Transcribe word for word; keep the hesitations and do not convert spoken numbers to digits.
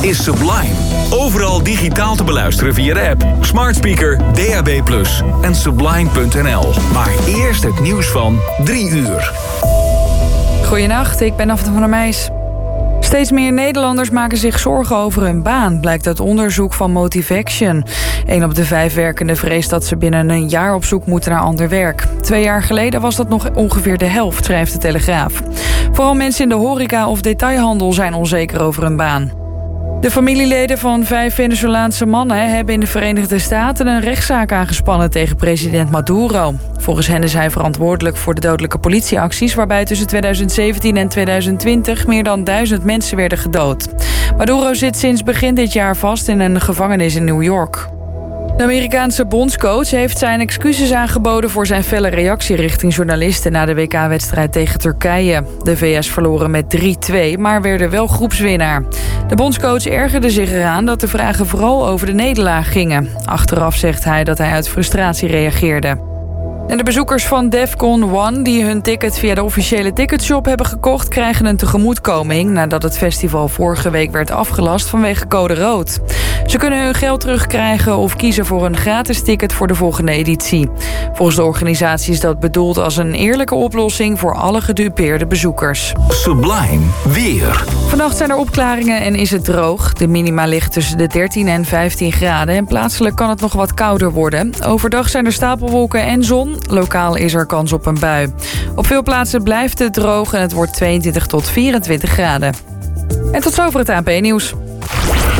is Sublime. Overal digitaal te beluisteren via de app, smart speaker, D A B plus en sublime punt n l. Maar eerst het nieuws van drie uur. Goedenacht, ik ben Aften van der Meijs. Steeds meer Nederlanders maken zich zorgen over hun baan, blijkt uit onderzoek van Motivaction. Een op de vijf werkenden vreest dat ze binnen een jaar op zoek moeten naar ander werk. Twee jaar geleden was dat nog ongeveer de helft, schrijft de Telegraaf. Vooral mensen in de horeca of detailhandel zijn onzeker over hun baan. De familieleden van vijf Venezolaanse mannen hebben in de Verenigde Staten een rechtszaak aangespannen tegen president Maduro. Volgens hen is hij verantwoordelijk voor de dodelijke politieacties, waarbij tussen tweeduizend zeventien en tweeduizend twintig meer dan duizend mensen werden gedood. Maduro zit sinds begin dit jaar vast in een gevangenis in New York. De Amerikaanse bondscoach heeft zijn excuses aangeboden voor zijn felle reactie richting journalisten na de W K-wedstrijd tegen Turkije. De V S verloren met drie twee, maar werden wel groepswinnaar. De bondscoach ergerde zich eraan dat de vragen vooral over de nederlaag gingen. Achteraf zegt hij dat hij uit frustratie reageerde. En de bezoekers van Defcon één die hun ticket via de officiële ticketshop hebben gekocht, krijgen een tegemoetkoming nadat het festival vorige week werd afgelast vanwege code rood. Ze kunnen hun geld terugkrijgen of kiezen voor een gratis ticket voor de volgende editie. Volgens de organisatie is dat bedoeld als een eerlijke oplossing voor alle gedupeerde bezoekers. Sublime weer. Vannacht zijn er opklaringen en is het droog. De minima ligt tussen de dertien en vijftien graden en plaatselijk kan het nog wat kouder worden. Overdag zijn er stapelwolken en zon. Lokaal is er kans op een bui. Op veel plaatsen blijft het droog en het wordt tweeëntwintig tot vierentwintig graden. En tot zover het A N P-nieuws.